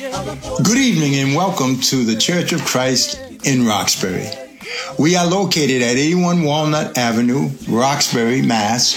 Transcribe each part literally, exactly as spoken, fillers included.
Good evening and welcome to the Church of Christ in Roxbury. We are located at eighty-one Walnut Avenue, Roxbury, Mass.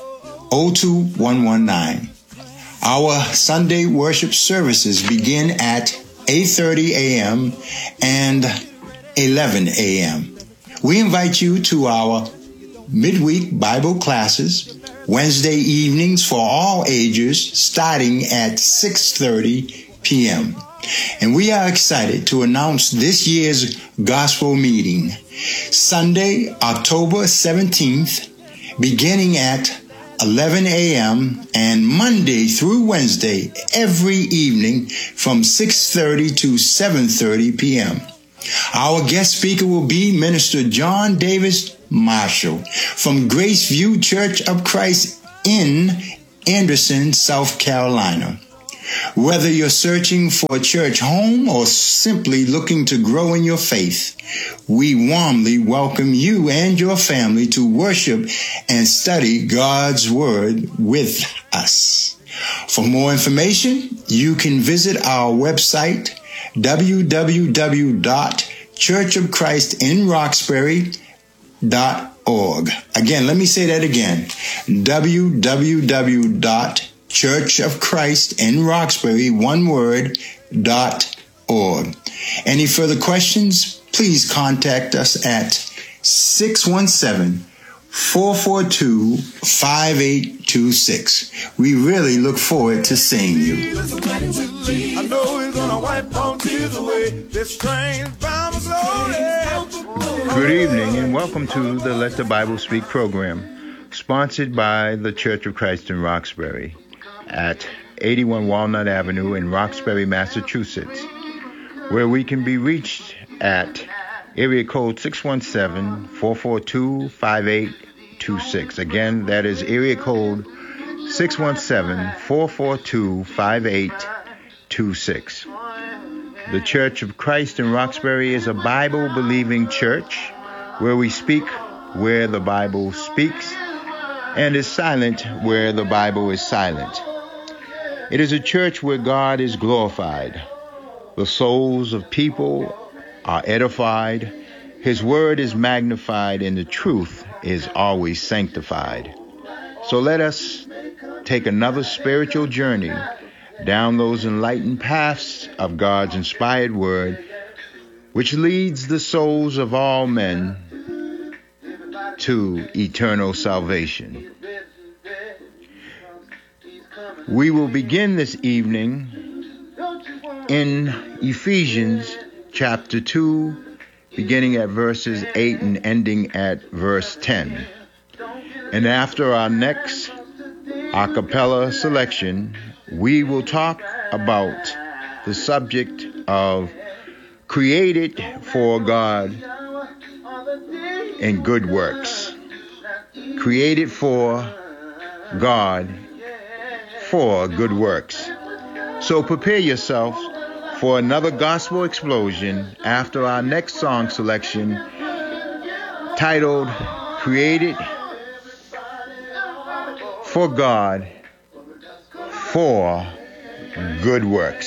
oh two one one nine. Our Sunday worship services begin at eight thirty a.m. and eleven a.m. We invite you to our midweek Bible classes, Wednesday evenings for all ages, starting at six thirty p.m. And we are excited to announce this year's gospel meeting, Sunday, October seventeenth, beginning at eleven a.m. and Monday through Wednesday, every evening from six thirty to seven thirty p.m. Our guest speaker will be Minister John Davis Marshall from Grace View Church of Christ in Anderson, South Carolina. Whether you're searching for a church home or simply looking to grow in your faith, we warmly welcome you and your family to worship and study God's Word with us. For more information, you can visit our website, w w w dot church of christ in roxbury dot org. Again, let me say that again, w w w dot church of christ in roxbury, one word, dot org. Any further questions, please contact us at six one seven, four four two, five eight two six. We really look forward to seeing you. I know he's gonna wipe all tears away. This train bound slowly. Good evening and welcome to the Let the Bible Speak program, sponsored by the Church of Christ in Roxbury at eighty-one Walnut Avenue in Roxbury, Massachusetts, where we can be reached at area code six one seven, four four two, five eight two six. Again, that is area code six one seven, four four two, five eight two six. The Church of Christ in Roxbury is a Bible-believing church where we speak where the Bible speaks and is silent where the Bible is silent. It is a church where God is glorified. The souls of people are edified. His word is magnified and the truth is always sanctified. So let us take another spiritual journey down those enlightened paths of God's inspired word, which leads the souls of all men to eternal salvation. We will begin this evening in Ephesians chapter two, beginning at verses eight and ending at verse ten. And after our next a cappella selection, we will talk about the subject of created for God and good works. Created for God for good works. So prepare yourself for another gospel explosion after our next song selection titled Created for God for Good Works.